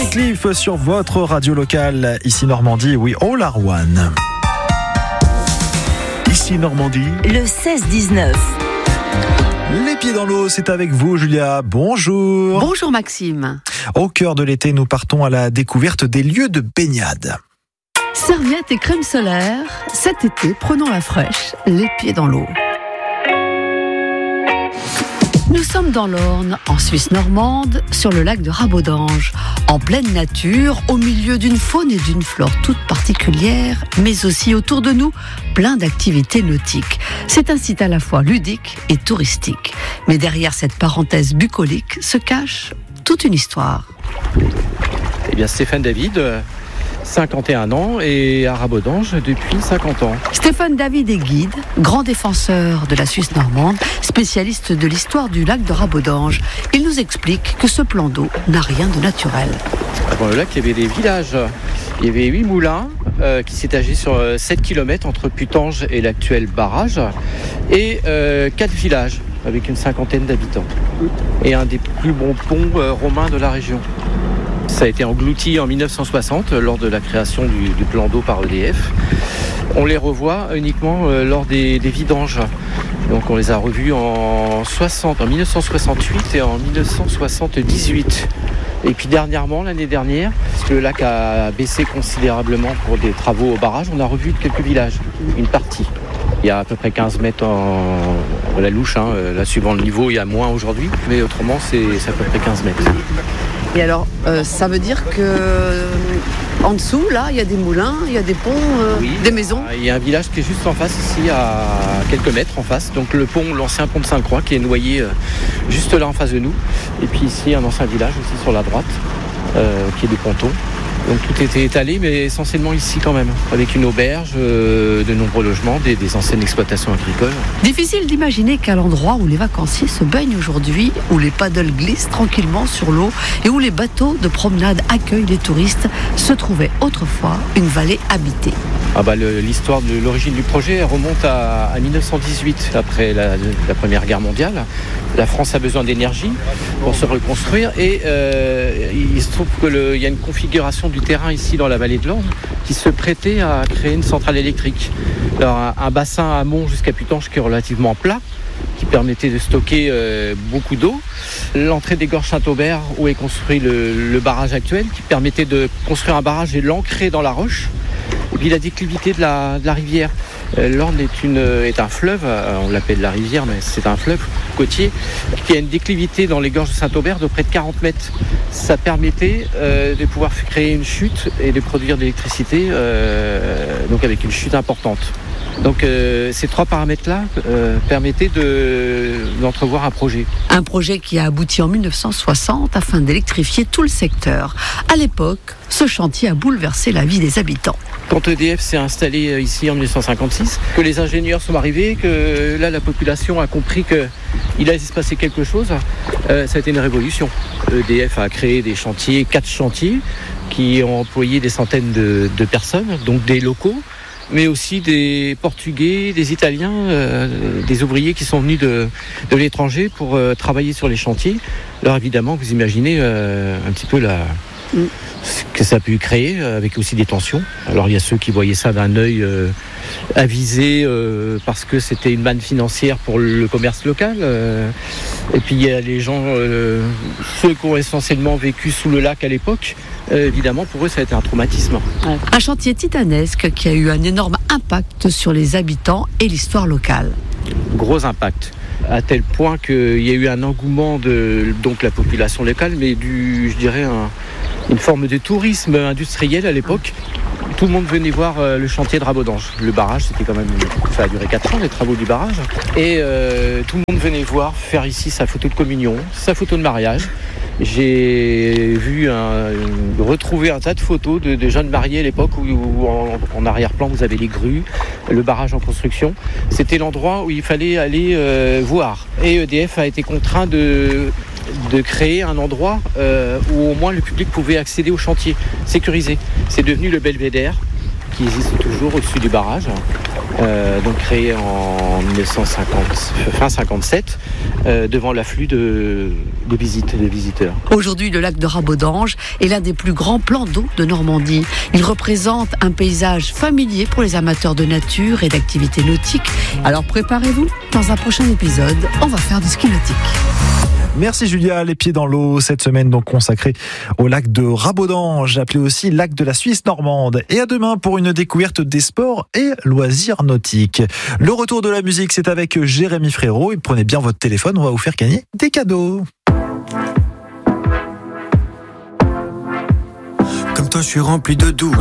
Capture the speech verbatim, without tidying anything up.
Cliff sur votre radio locale. Ici Normandie, oui, All Are One. Ici Normandie, le seize dix-neuf. Les pieds dans l'eau, c'est avec vous, Julia. Bonjour. Bonjour, Maxime. Au cœur de l'été, nous partons à la découverte des lieux de baignade. Serviettes et crème solaire, cet été, prenons la fraîche, les pieds dans l'eau. Nous sommes dans l'Orne, en Suisse normande, sur le lac de Rabodange, en pleine nature, au milieu d'une faune et d'une flore toutes particulières, mais aussi autour de nous, plein d'activités nautiques. C'est un site à la fois ludique et touristique. Mais derrière cette parenthèse bucolique se cache toute une histoire. Eh bien, Stéphane David, cinquante et un ans, et à Rabodange depuis cinquante ans. Stéphane David est guide, grand défenseur de la Suisse normande, spécialiste de l'histoire du lac de Rabodange. Il nous explique que ce plan d'eau n'a rien de naturel. Avant le lac, il y avait des villages. Il y avait huit moulins euh, qui s'étageaient sur euh, sept kilomètres entre Putange et l'actuel barrage, et euh, quatre villages avec une cinquantaine d'habitants. Et un des plus bons ponts euh, romains de la région. Ça a été englouti en mille neuf cent soixante lors de la création du, du plan d'eau par E D F. On les revoit uniquement euh, lors des, des vidanges. Donc on les a revus en, soixante, en mille neuf cent soixante-huit et en mille neuf cent soixante-dix-huit. Et puis dernièrement, l'année dernière, parce que le lac a baissé considérablement pour des travaux au barrage, on a revu quelques villages, une partie. Il y a à peu près quinze mètres en, en la louche, hein. Là suivant le niveau, il y a moins aujourd'hui, mais autrement c'est, c'est à peu près quinze mètres. Et alors, euh, ça veut dire que euh, en dessous, là, il y a des moulins, il y a des ponts, euh, oui, des maisons. Il y a un village qui est juste en face, ici, à quelques mètres en face. Donc le pont, l'ancien pont de Sainte-Croix, qui est noyé euh, juste là en face de nous. Et puis ici, un ancien village aussi sur la droite, euh, qui est des pontons. Donc tout était étalé, mais essentiellement ici quand même, avec une auberge, euh, de nombreux logements, des, des anciennes exploitations agricoles. Difficile d'imaginer qu'à l'endroit où les vacanciers se baignent aujourd'hui, où les paddles glissent tranquillement sur l'eau et où les bateaux de promenade accueillent les touristes, se trouvait autrefois une vallée habitée. Ah bah le, l'histoire de l'origine du projet elle remonte à, à mille neuf cent dix-huit, après la, la Première Guerre mondiale. La France a besoin d'énergie pour se reconstruire et euh, il se trouve qu'il y a une configuration du terrain ici dans la vallée de l'Orne qui se prêtait à créer une centrale électrique. Alors un, un bassin amont jusqu'à Putange qui est relativement plat, qui permettait de stocker euh, beaucoup d'eau. L'entrée des Gorges Saint-Aubert où est construit le, le barrage actuel qui permettait de construire un barrage et de l'ancrer dans la roche. Et puis la déclivité de la, de la rivière. Euh, L'Orne est, une, est un fleuve, euh, on l'appelle la rivière, mais c'est un fleuve côtier, qui a une déclivité dans les gorges de Saint-Aubert de près de quarante mètres. Ça permettait euh, de pouvoir créer une chute et de produire de l'électricité, euh, donc avec une chute importante. Donc euh, ces trois paramètres-là euh, permettaient de, d'entrevoir un projet. Un projet qui a abouti en mille neuf cent soixante afin d'électrifier tout le secteur. À l'époque, ce chantier a bouleversé la vie des habitants. Quand E D F s'est installé ici en mille neuf cent cinquante-six, que les ingénieurs sont arrivés, que là la population a compris qu'il allait se passer quelque chose, euh, ça a été une révolution. E D F a créé des chantiers, quatre chantiers, qui ont employé des centaines de, de personnes, donc des locaux, mais aussi des Portugais, des Italiens, euh, des ouvriers qui sont venus de, de l'étranger pour euh, travailler sur les chantiers. Alors évidemment, vous imaginez euh, un petit peu la, mm. ce que ça a pu créer, euh, avec aussi des tensions. Alors il y a ceux qui voyaient ça d'un œil euh, avisé euh, parce que c'était une manne financière pour le commerce local. Euh, et puis il y a les gens, euh, ceux qui ont essentiellement vécu sous le lac à l'époque. Euh, évidemment, pour eux, ça a été un traumatisme. Ouais. Un chantier titanesque qui a eu un énorme impact sur les habitants et l'histoire locale. Gros impact, à tel point qu'il y a eu un engouement de donc, la population locale, mais du, je dirais un, une forme de tourisme industriel à l'époque. Tout le monde venait voir euh, le chantier de Rabodange. Le barrage, c'était quand même, ça a duré quatre ans, les travaux du barrage. Et euh, tout le monde venait voir, faire ici sa photo de communion, sa photo de mariage. J'ai vu un, retrouver un tas de photos de, de jeunes mariés à l'époque où, où en, en arrière-plan vous avez les grues, le barrage en construction. C'était l'endroit où il fallait aller euh, voir. Et E D F a été contraint de, de créer un endroit euh, où au moins le public pouvait accéder au chantier, sécurisé. C'est devenu le belvédère qui existe toujours au-dessus du barrage. euh, donc créé en mille neuf cent cinquante, fin cinquante-sept, euh, devant l'afflux de, de, visites, de visiteurs. Aujourd'hui, le lac de Rabodange est l'un des plus grands plans d'eau de Normandie. Il représente un paysage familier pour les amateurs de nature et d'activités nautiques. Alors préparez-vous, dans un prochain épisode, on va faire du ski nautique. Merci Julia, les pieds dans l'eau, cette semaine donc consacrée au lac de Rabodange, appelé aussi lac de la Suisse normande. Et à demain pour une découverte des sports et loisirs nautiques. Le retour de la musique, c'est avec Jérémy Frérot. Et prenez bien votre téléphone, on va vous faire gagner des cadeaux. Comme toi, je suis rempli de doutes.